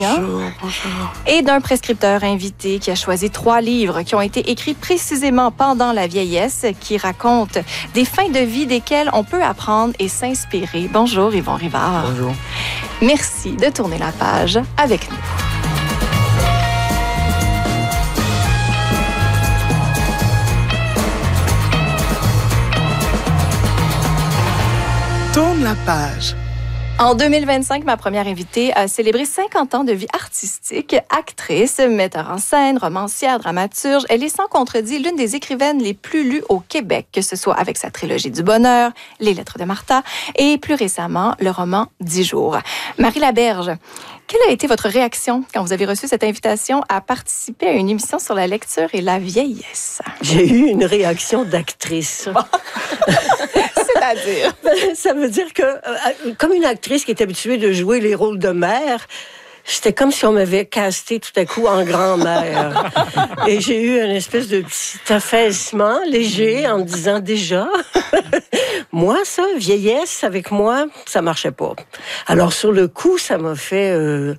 Bonjour, bonjour. Et d'un prescripteur invité qui a choisi 3 livres qui ont été écrits précisément pendant la vieillesse, qui racontent des fins de vie desquelles on peut apprendre et s'inspirer. Bonjour Yvon Rivard. Bonjour. Merci de tourner la page avec nous. Tourne la page. En 2025, ma première invitée a célébré 50 ans de vie artistique. Actrice, metteur en scène, romancière, dramaturge, elle est sans contredit l'une des écrivaines les plus lues au Québec, que ce soit avec sa trilogie du bonheur, Les Lettres de Martha et plus récemment, le roman 10 jours. Marie Laberge, quelle a été votre réaction quand vous avez reçu cette invitation à participer à une émission sur la lecture et la vieillesse? J'ai eu une réaction d'actrice. C'est-à-dire? Ça veut dire que, comme une actrice qui est habituée de jouer les rôles de mère, c'était comme si on m'avait casté tout à coup en grand-mère. Et j'ai eu une espèce de petit affaissement léger en me disant déjà, moi, ça, vieillesse, avec moi, ça marchait pas. Alors, sur le coup, ça m'a fait,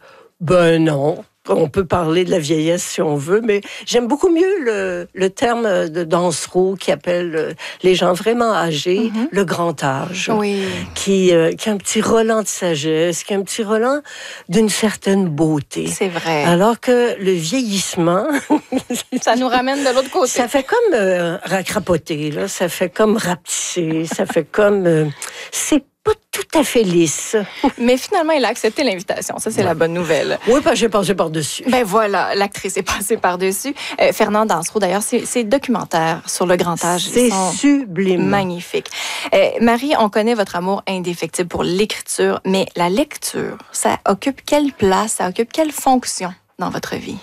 ben non. On peut parler de la vieillesse si on veut, mais j'aime beaucoup mieux le terme de Dansereau qui appelle les gens vraiment âgés le grand âge. Oui. Qui a un petit relent de sagesse, qui a un petit relent d'une certaine beauté. C'est vrai. Alors que le vieillissement... Ça nous ramène de l'autre côté. Ça fait comme racrapoter, là. Ça fait comme rapetisser, ça fait comme... c'est pas tout à fait lisse. Mais finalement, elle a accepté l'invitation. Ça, c'est la bonne nouvelle. Oui, parce que j'ai passé par-dessus. Ben voilà, l'actrice est passée par-dessus. Fernande Dansereau, d'ailleurs, c'est documentaire sur le grand âge. C'est sublime. Magnifique. Marie, on connaît votre amour indéfectible pour l'écriture, mais la lecture, ça occupe quelle place, ça occupe quelle fonction dans votre vie?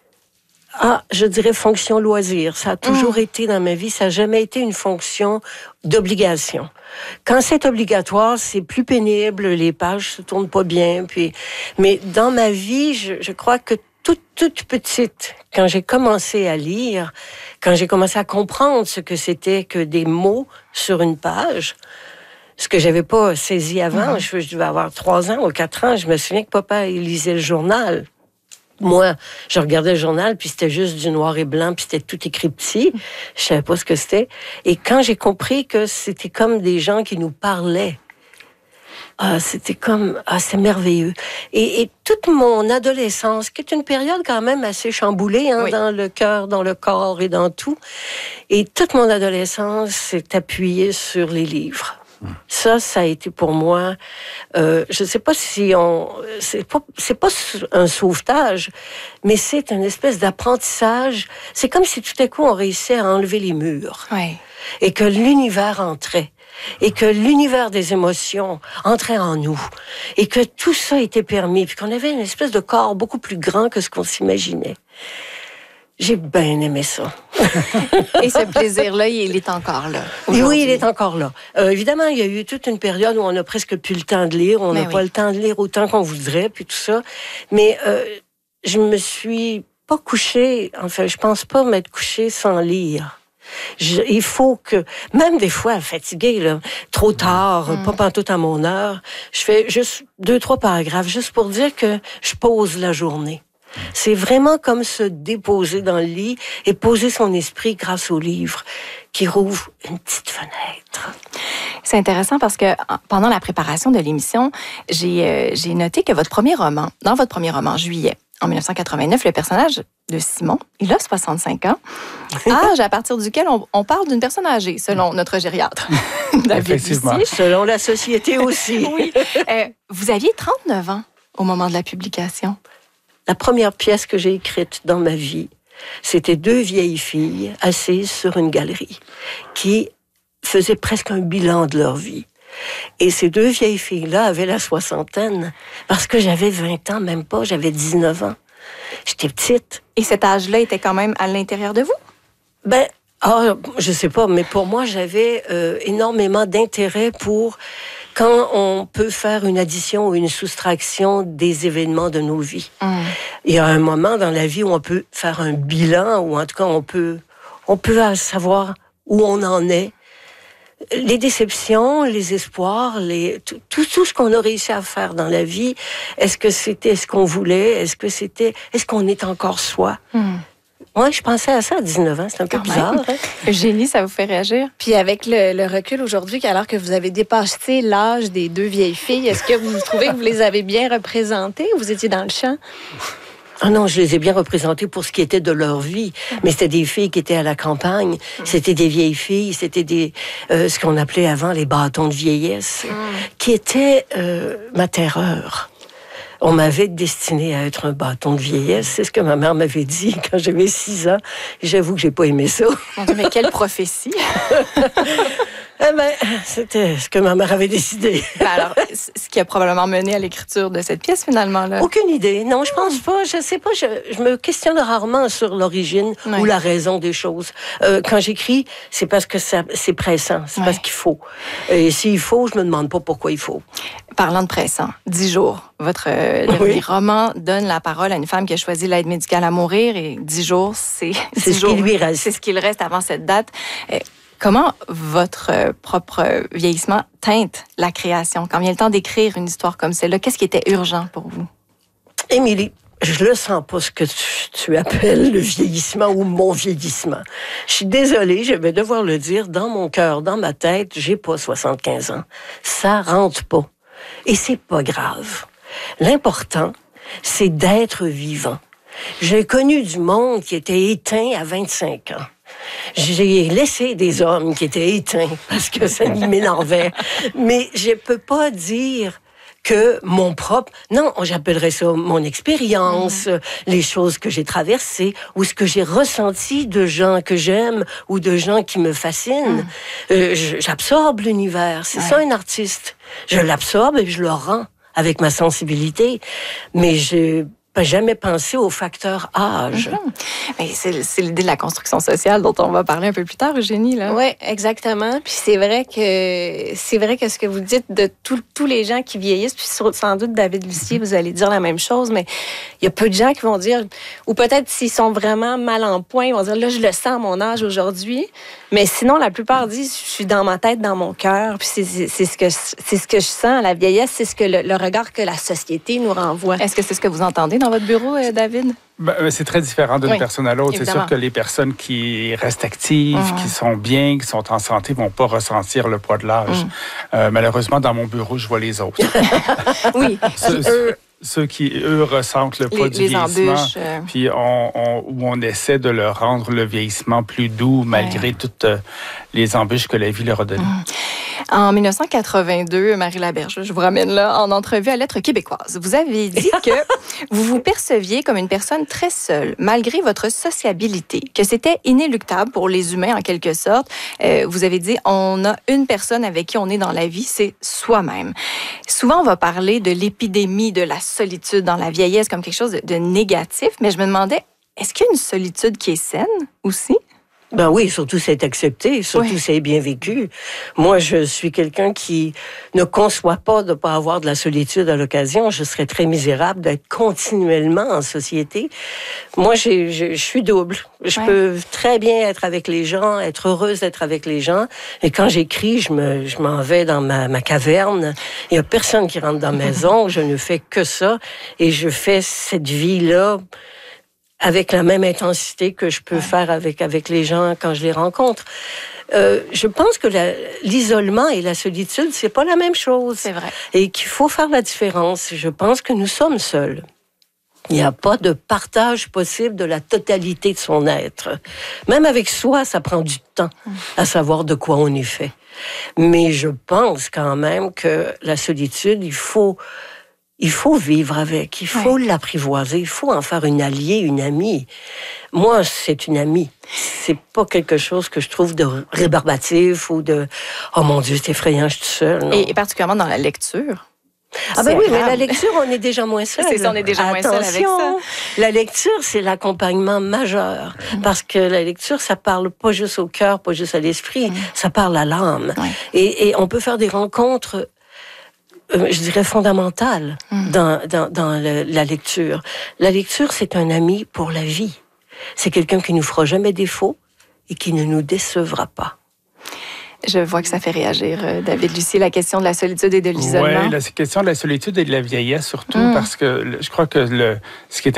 Ah, je dirais fonction loisir. Ça a toujours été dans ma vie. Ça n'a jamais été une fonction d'obligation. Quand c'est obligatoire, c'est plus pénible. Les pages se tournent pas bien. Mais dans ma vie, je crois que toute petite, quand j'ai commencé à lire, quand j'ai commencé à comprendre ce que c'était que des mots sur une page, ce que j'avais pas saisi avant, je devais avoir 3 ans ou 4 ans, je me souviens que papa, il lisait le journal. Moi, je regardais le journal, puis c'était juste du noir et blanc, puis c'était tout écrit petit. Je savais pas ce que c'était. Et quand j'ai compris que c'était comme des gens qui nous parlaient, c'était merveilleux. Et toute mon adolescence, qui est une période quand même assez chamboulée, Oui. dans le cœur, dans le corps et dans tout, et toute mon adolescence s'est appuyée sur les livres. Ça a été pour moi, je sais pas si c'est pas un sauvetage, mais c'est une espèce d'apprentissage. C'est comme si tout à coup on réussissait à enlever les murs. Oui. Et que l'univers entrait. Et que l'univers des émotions entrait en nous. Et que tout ça était permis. Puis qu'on avait une espèce de corps beaucoup plus grand que ce qu'on s'imaginait. J'ai bien aimé ça. Et ce plaisir-là, il est encore là. Et oui, il est encore là. Évidemment, il y a eu toute une période où on n'a presque plus le temps de lire. On n'a pas le temps de lire autant qu'on voudrait, puis tout ça. Mais je me suis pas couchée, enfin, je pense pas m'être couchée sans lire. Il faut que, même des fois fatiguée, là, trop tard, pas pantoute à mon heure, je fais juste 2-3 paragraphes, juste pour dire que je pose la journée. C'est vraiment comme se déposer dans le lit et poser son esprit grâce au livre qui rouvre une petite fenêtre. C'est intéressant parce que pendant la préparation de l'émission, j'ai noté que dans votre premier roman, Juillet, en 1989, le personnage de Simon, il a 65 ans, âge à partir duquel on parle d'une personne âgée, selon notre gériatre. Effectivement. Selon la société aussi. Oui. Vous aviez 39 ans au moment de la publication. La première pièce que j'ai écrite dans ma vie, c'était 2 vieilles filles assises sur une galerie qui faisaient presque un bilan de leur vie. Et ces 2 vieilles filles-là avaient la soixantaine parce que j'avais 20 ans, même pas, j'avais 19 ans. J'étais petite. Et cet âge-là était quand même à l'intérieur de vous? Ben, je sais pas, mais pour moi, j'avais énormément d'intérêt pour quand on peut faire une addition ou une soustraction des événements de nos vies. Il y a un moment dans la vie où on peut faire un bilan, ou en tout cas, on peut savoir où on en est les déceptions, les espoirs, tout ce qu'on a réussi à faire dans la vie, est-ce que c'était ce qu'on voulait? Est-ce qu'on est encore soi? Moi, je pensais à ça à 19 ans. C'est un peu bizarre. Hein? Eugénie, ça vous fait réagir? Puis avec le recul aujourd'hui, alors que vous avez dépassé l'âge des deux vieilles filles, est-ce que vous trouvez que vous les avez bien représentées ou vous étiez dans le champ? Ah non, je les ai bien représentées pour ce qui était de leur vie. Mais c'était des filles qui étaient à la campagne. C'était des vieilles filles. C'était ce qu'on appelait avant les bâtons de vieillesse, qui étaient ma terreur. On m'avait destiné à être un bâton de vieillesse. C'est ce que ma mère m'avait dit quand j'avais 6 ans. J'avoue que j'ai pas aimé ça. Mon Dieu, mais quelle prophétie! Eh ben, c'était ce que ma mère avait décidé. Alors, ce qui a probablement mené à l'écriture de cette pièce, finalement, là. Aucune idée. Non, je pense pas. Je sais pas. Je me questionne rarement sur l'origine ou la raison des choses. Quand j'écris, c'est parce que c'est pressant. C'est parce qu'il faut. Et s'il faut, je me demande pas pourquoi il faut. Parlant de pressant, 10 jours. Votre dernier roman donne la parole à une femme qui a choisi l'aide médicale à mourir et 10 jours, c'est ce qui lui reste. C'est ce qu'il reste avant cette date. Comment votre propre vieillissement teinte la création? Quand vient le temps d'écrire une histoire comme celle-là, qu'est-ce qui était urgent pour vous? Émilie, je le sens pas ce que tu appelles le vieillissement ou mon vieillissement. Je suis désolée, je vais devoir le dire, dans mon cœur, dans ma tête, j'ai pas 75 ans. Ça rentre pas. Et c'est pas grave. L'important, c'est d'être vivant. J'ai connu du monde qui était éteint à 25 ans. J'ai laissé des hommes qui étaient éteints parce que ça m'énervait. Mais je peux pas dire que mon propre... Non, j'appellerais ça mon expérience, les choses que j'ai traversées ou ce que j'ai ressenti de gens que j'aime ou de gens qui me fascinent. J'absorbe l'univers. C'est ça un artiste. Je l'absorbe et je le rends avec ma sensibilité. Mais je pas jamais pensé au facteur âge. Mais c'est l'idée de la construction sociale dont on va parler un peu plus tard, Eugénie. Oui, exactement. Puis c'est vrai que ce que vous dites de tous les gens qui vieillissent, puis sans doute David Lucier, vous allez dire la même chose, mais il y a peu de gens qui vont dire, ou peut-être s'ils sont vraiment mal en point, ils vont dire, là, je le sens à mon âge aujourd'hui. Mais sinon, la plupart disent, je suis dans ma tête, dans mon cœur, puis c'est ce que je sens à la vieillesse, c'est ce que le regard que la société nous renvoie. Est-ce que c'est ce que vous entendez dans votre bureau, David? C'est très différent d'une personne à l'autre. C'est sûr que les personnes qui restent actives, qui sont bien, qui sont en santé, vont pas ressentir le poids de l'âge. Malheureusement, dans mon bureau, je vois les autres. Oui. Ceux qui, eux, ressentent le poids du vieillissement, puis où on essaie de leur rendre le vieillissement plus doux, malgré toutes les embûches que la vie leur a données. En 1982, Marie Laberge, je vous ramène là, en entrevue à Lettres québécoises, vous avez dit que vous vous perceviez comme une personne très seule, malgré votre sociabilité, que c'était inéluctable pour les humains, en quelque sorte. Vous avez dit, on a une personne avec qui on est dans la vie, c'est soi-même. Souvent, on va parler de l'épidémie de la solitude dans la vieillesse comme quelque chose de négatif, mais je me demandais, est-ce qu'il y a une solitude qui est saine aussi? Ben oui, surtout c'est accepté, surtout c'est bien vécu. Moi, je suis quelqu'un qui ne conçoit pas de pas avoir de la solitude à l'occasion. Je serais très misérable d'être continuellement en société. Moi, je suis double. Je peux très bien être avec les gens, être heureuse d'être avec les gens. Et quand j'écris, je m'en vais dans ma caverne. Il y a personne qui rentre dans ma maison. Je ne fais que ça. Et je fais cette vie-là avec la même intensité que je peux faire avec les gens quand je les rencontre. Je pense que l'isolement et la solitude, c'est pas la même chose. C'est vrai. Et qu'il faut faire la différence. Je pense que nous sommes seuls. Il n'y a pas de partage possible de la totalité de son être. Même avec soi, ça prend du temps à savoir de quoi on est fait. Mais je pense quand même que la solitude, il faut vivre avec, il faut l'apprivoiser, il faut en faire une alliée, une amie. Moi, c'est une amie. C'est pas quelque chose que je trouve de rébarbatif ou de « Oh mon Dieu, c'est effrayant, je suis toute seule ». Et particulièrement dans la lecture. Ah ben oui, mais la lecture, on est déjà moins seul. C'est ça, on est déjà moins seul avec ça. La lecture, c'est l'accompagnement majeur. Parce que la lecture, ça parle pas juste au cœur, pas juste à l'esprit, ça parle à l'âme. Et on peut faire des rencontres je dirais fondamentale dans la lecture. La lecture, c'est un ami pour la vie. C'est quelqu'un qui nous fera jamais défaut et qui ne nous décevra pas. Je vois que ça fait réagir, David Lucier, la question de la solitude et de l'isolement. Oui, la question de la solitude et de la vieillesse surtout, parce que je crois que ce qui est